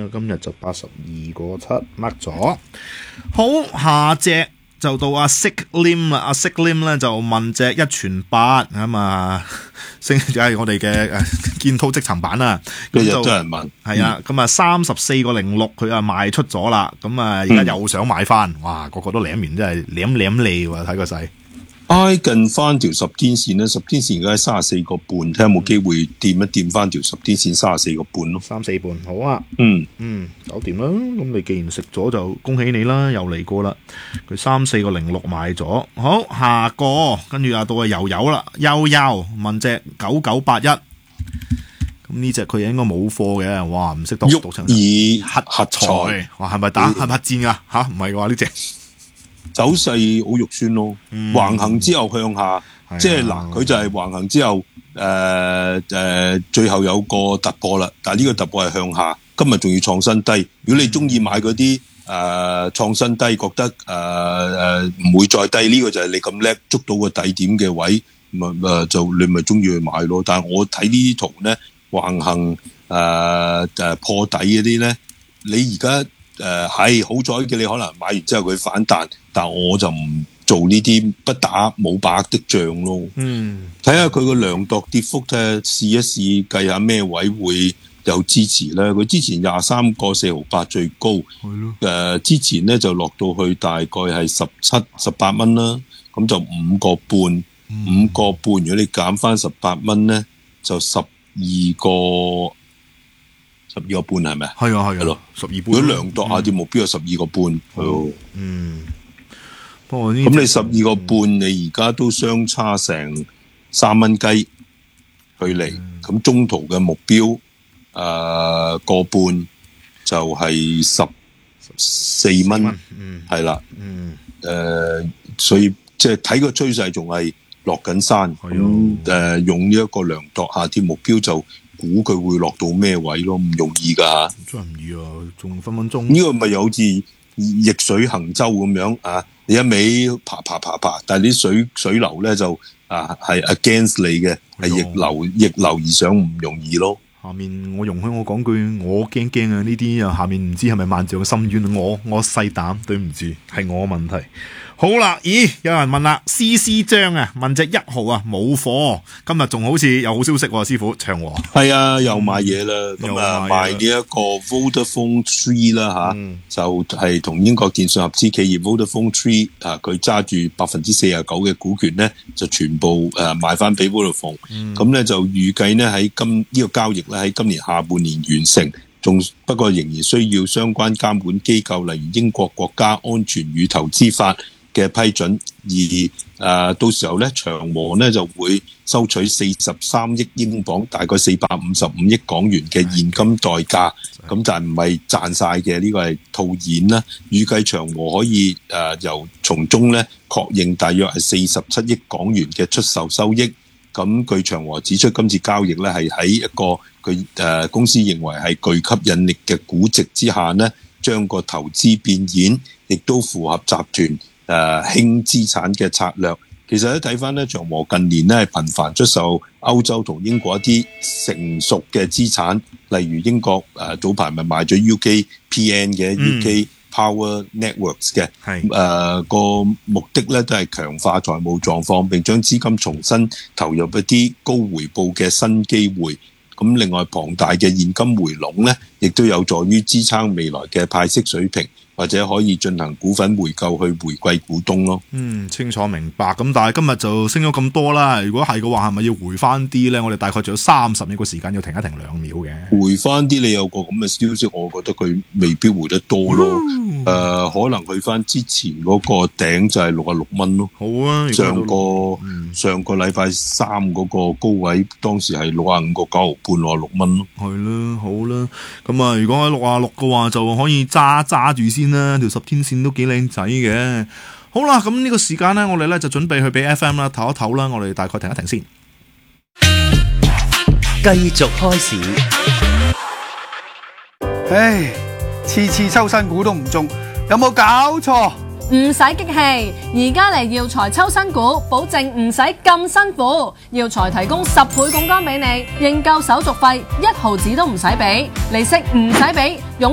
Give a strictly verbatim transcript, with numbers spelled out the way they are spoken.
啊，今日就八十二個七 mark 咗。好，下隻就到阿 Sick Lim 啦，阿 Sick Lim 咧就問隻一傳八咁啊，升就係我哋嘅誒建滔積層板啦。 日日都有人問， 係啊，咁啊三十四個零六佢啊賣出咗啦，咁啊而家又想買翻，哇個個都舐完真係舐舐脷喎，睇個勢。 挨近翻條十天線咧，十天線而家喺三十四個半，睇下有冇機會掂一掂翻條十天線三十四個半咯。 三四半好啊， 嗯嗯，搞掂啦。咁你既然食咗就恭喜你啦，又嚟過啦。佢三四個零六買咗，好下個跟住啊到啊悠悠啦，悠悠問隻九九八一，咁呢隻佢應該冇貨嘅，哇唔識讀讀成以核核財，哇係咪打核核戰噶吓？唔係嘅話呢隻。 走勢好肉酸咯， 嗯、 橫行之後向下，即係嗱，佢就係橫行之後，誒、呃、誒、呃，最後有個突破啦。但係呢個突破係向下，今日仲要創新低。如果你中意買嗰啲誒創新低，覺得誒誒唔會再低，呢、這個就係你咁叻捉到個底點嘅位，咪誒就你咪中意去買咯。但係我睇呢啲圖咧，橫行誒誒、呃呃、破底嗰啲咧，你而家。誒係好彩嘅，你可能買完之後佢反彈，但我就唔做呢啲不打冇把握的仗咯。 嗯， 睇下佢個量度跌幅咧，試一試計下咩位會有支持咧。佢之前廿三個四毫八最高，係咯。誒之前咧就落到去大概係十七、十八蚊啦，咁就五個半，五個半。如果你減翻十八蚊咧，就十二個。十二個半係咪？ 係啊係啊， 咯， 十二半。 如果量度下啲目標係十二個半，係咯。 嗯，不過呢， 咁你十二個半，你而家都相差成三蚊雞距離。咁、嗯、中途嘅目標誒個半就係十四蚊，係啦。嗯，誒、呃，所以即係睇個趨勢仲係落緊山。咁誒、呃，用呢一個量度下啲目標就。估佢會落到咩位咯？唔容易噶， 真係唔易啊！仲分分鐘呢個咪又好似逆水行舟咁樣啊！你一味爬爬爬爬，但係啲水水流咧就啊係 against 你嘅，係逆流逆流而上，唔容易咯。 下面我容許我講句，我驚驚啊！呢啲啊，下面唔知係咪萬丈嘅深淵，我我細膽，對唔住，係我問題。好啦，咦？有人問啦，C C 張啊，問隻一號啊冇貨，今日仲好似有好消息喎、啊，師傅長和係啊，又賣嘢啦，咁啊賣呢一個 Vodafone Three 啦吓、嗯，就係、是、同英國電信合資企業 Vodafone Three 啊，佢揸住百分之四十九嘅股權咧，就全部誒賣翻俾 Vodafone，咁咧就預計咧喺今呢、這個交易咧喺今年下半年完成。仲不過仍然需要相關監管機構，例如英國國家安全與投資法嘅批准，而誒、呃、到時候咧，長和咧就會收取四十三億英鎊，大概四百五十五億港元嘅現金代價。咁但係唔係賺晒嘅，呢、這個係套現啦。預計長和可以誒、呃、由從中咧確認大約係四十七億港元嘅出售收益。咁據長和指出，今次交易咧係喺一個佢誒、呃、公司認為係具吸引力嘅估值之下呢，將個投資變現，亦都符合集團誒輕資產嘅策略。其實咧睇翻咧，長和近年咧係頻繁出售歐洲同英國一啲成熟嘅資產，例如英國誒、呃、早排咪賣咗 U K P N 嘅、嗯、U K Power Networks 嘅，誒、呃、個目的咧都係強化財務狀況，並將資金重新投入一啲高回報嘅新機會。咁另外龐大嘅現金回籠咧，亦都有助於支撐未來嘅派息水平，或者可以進行股份回購去回饋股東咯。嗯， 清楚明白。咁但係今日就升咗咁多啦，如果係嘅話，係咪要回翻啲咧？我哋大概仲有三十秒個時間要停一停兩秒嘅。 回翻啲，你有個咁嘅消息，我覺得佢未必回得多咯。誒、呃，可能去翻之前嗰個頂就係六啊六蚊咯。好啊，上個、嗯、上個禮拜三嗰個高位，當時係六啊五個九毫半，六啊六蚊咯。係啦，好啦，咁啊，如果喺六啊六嘅話，就可以揸揸住先啦。條十天線都幾靚仔嘅。好啦，咁呢個時間咧，我哋咧就準備去俾 F M 啦，唞一唞啦。我哋大概停一停先， 繼續開始。 唉，次次抽新股都唔中，有冇搞錯？ 唔使激氣，而家嚟耀才抽新股，保證唔使咁辛苦。耀才提供十倍槓桿俾你，認購手續費一毫子都唔使俾，利息唔使俾。